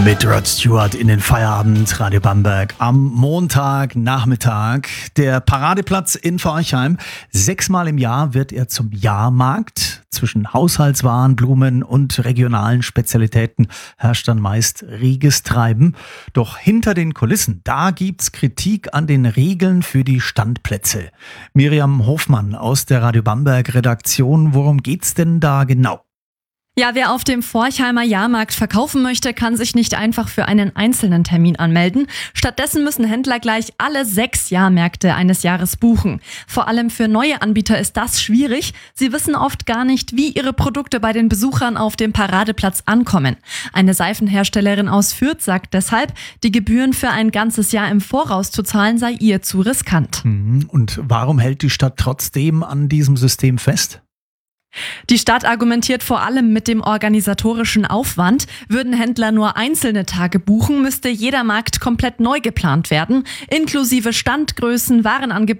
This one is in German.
Mit Rod Stewart in den Feierabend, Radio Bamberg am Montagnachmittag. Der Paradeplatz in Forchheim. 6-mal im Jahr wird er zum Jahrmarkt. Zwischen Haushaltswaren, Blumen und regionalen Spezialitäten herrscht dann meist reges Treiben. Doch hinter den Kulissen, da gibt's Kritik an den Regeln für die Standplätze. Miriam Hofmann aus der Radio Bamberg Redaktion. Worum geht's denn da genau? Ja, wer auf dem Forchheimer Jahrmarkt verkaufen möchte, kann sich nicht einfach für einen einzelnen Termin anmelden. Stattdessen müssen Händler gleich alle 6 Jahrmärkte eines Jahres buchen. Vor allem für neue Anbieter ist das schwierig. Sie wissen oft gar nicht, wie ihre Produkte bei den Besuchern auf dem Paradeplatz ankommen. Eine Seifenherstellerin aus Fürth sagt deshalb, die Gebühren für ein ganzes Jahr im Voraus zu zahlen sei ihr zu riskant. Und warum hält die Stadt trotzdem an diesem System fest? Die Stadt argumentiert vor allem mit dem organisatorischen Aufwand. Würden Händler nur einzelne Tage buchen, müsste jeder Markt komplett neu geplant werden, inklusive Standgrößen, Warenangeboten